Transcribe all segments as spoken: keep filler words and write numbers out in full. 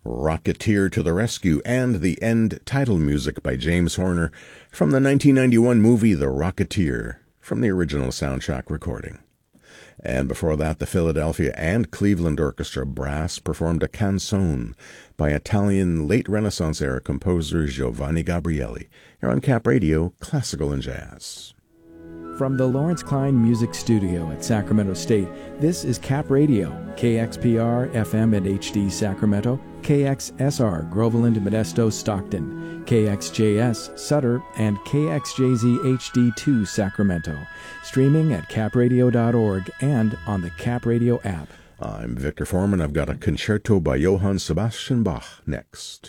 Rocketeer to the Rescue, and the end title music by James Horner from the nineteen ninety-one movie The Rocketeer, from the original soundtrack recording. And before that, the Philadelphia and Cleveland Orchestra Brass performed a canzone by Italian late Renaissance-era composer Giovanni Gabrieli, here on Cap Radio, Classical and Jazz. From the Lawrence Klein Music Studio at Sacramento State, this is Cap Radio, K X P R F M and H D Sacramento, K X S R Groveland, Modesto, Stockton, K X J S Sutter, and K X J Z H D two Sacramento. Streaming at cap radio dot org and on the Cap Radio app. I'm Victor Foreman. I've got a concerto by Johann Sebastian Bach next.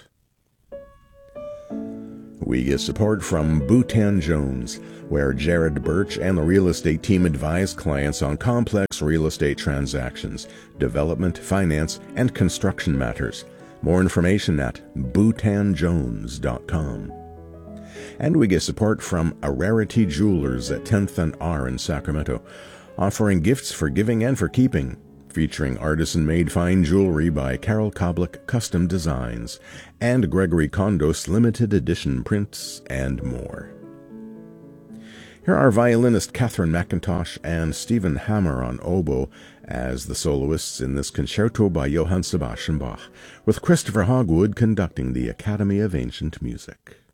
We get support from Bhutan Jones, where Jared Birch and the real estate team advise clients on complex real estate transactions, development, finance, and construction matters. More information at bhutan jones dot com. And we get support from A Rarity Jewelers at tenth and R in Sacramento, offering gifts for giving and for keeping, featuring artisan-made fine jewelry by Carol Koblik Custom Designs and Gregory Kondos limited edition prints and more. Here are violinist Catherine McIntosh and Stephen Hammer on oboe as the soloists in this concerto by Johann Sebastian Bach, with Christopher Hogwood conducting the Academy of Ancient Music.